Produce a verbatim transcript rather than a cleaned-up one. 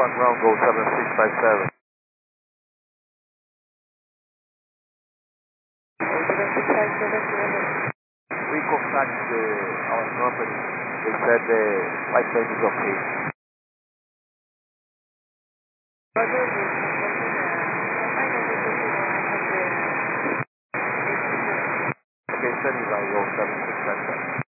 one ground, go seven six five seven. seven six five seven, We contacted the, our company. They said the flight plan is okay.